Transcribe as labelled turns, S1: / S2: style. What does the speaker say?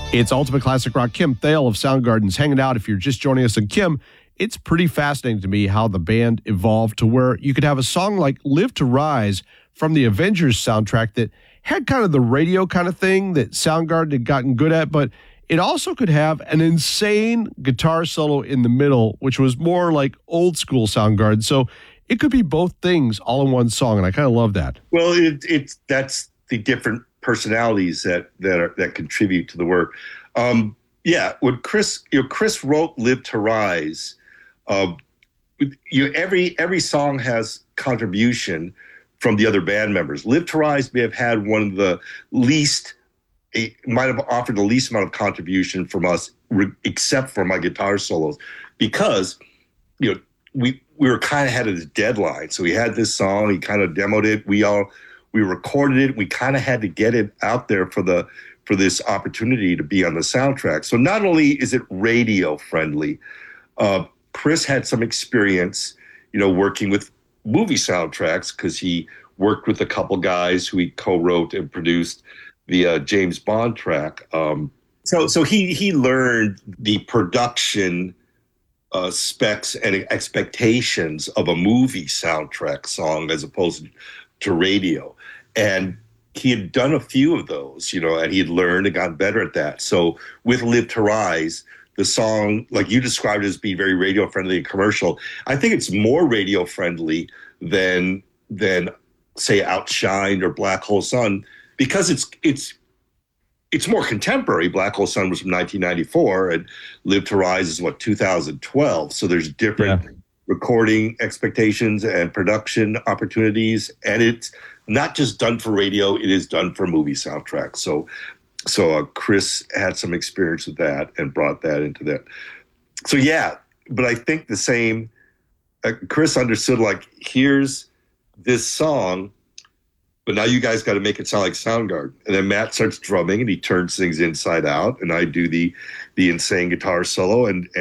S1: It's Ultimate Classic Rock. Kim Thale of Soundgarden's hanging out. If you're just joining us, and Kim, it's pretty fascinating to me how the band evolved to where you could have a song like Live to Rise from the Avengers soundtrack that had kind of the radio kind of thing that Soundgarden had gotten good at, but it also could have an insane guitar solo in the middle, which was more like old school Soundgarden. So it could be both things all in one song, and I kind of love that.
S2: Well, that's the different personalities that contribute to the work. When Chris wrote "Live to Rise," every song has contribution from the other band members. "Live to Rise" may have had one of the least. It might have offered the least amount of contribution from us, except for my guitar solos, because we were kind of had a deadline. So we had this song, he kind of demoed it. We recorded it. We kind of had to get it out there for this opportunity to be on the soundtrack. So not only is it radio friendly, Chris had some experience, working with movie soundtracks because he worked with a couple guys who he co-wrote and produced the James Bond track. So he learned the production specs and expectations of a movie soundtrack song as opposed to radio. And he had done a few of those, and he had learned and gotten better at that. So with Live to Rise, the song, like you described it as being very radio friendly and commercial, I think it's more radio friendly than say Outshined or Black Hole Sun, because it's more contemporary. Black Hole Sun was from 1994 and Live to Rise is 2012. So there's different recording expectations and production opportunities, and it's not just done for radio, it is done for movie soundtracks. So Chris had some experience with that and brought that into that. So but I think the same, Chris understood, here's this song, but now you guys got to make it sound like Soundgarden. And then Matt starts drumming and he turns things inside out, and I do the insane guitar solo, and